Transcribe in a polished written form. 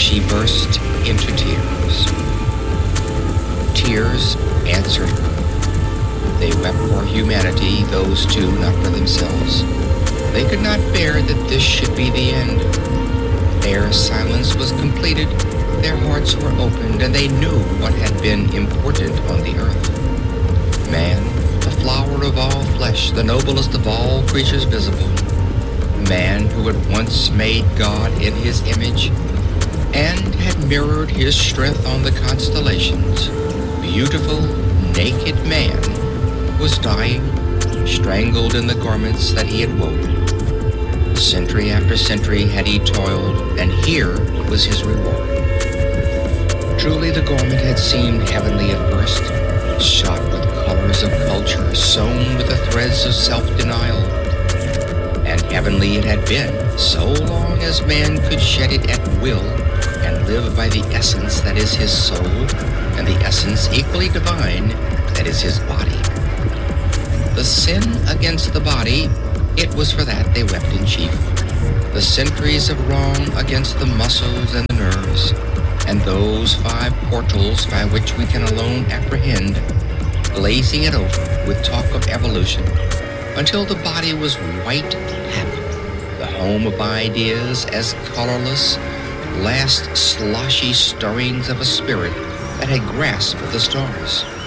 she burst into tears. Tears answered her. They wept for humanity, those two, not for themselves. They could not bear that this should be the end. Their silence was completed, their hearts were opened, and they knew what had been important on the earth. Man, the flower of all flesh, the noblest of all creatures visible. Man who had once made God in his image and had mirrored his strength on the constellations. Beautiful, naked man was dying, strangled in the garments that he had woven. Century after century had he toiled, and here was his reward. Truly the garment had seemed heavenly at first, shot with colors of culture, sewn with the threads of self-denial. And heavenly it had been, so long as man could shed it at will and live by the essence that is his soul, and the essence equally divine that is his body. The sin against the body, it was for that they wept in chief. The centuries of wrong against the muscles and the nerves, and those 5 portals by which we can alone apprehend, glazing it over with talk of evolution, until the body was white havoc, the home of ideas as colorless, last sloshy stirrings of a spirit that had grasped the stars.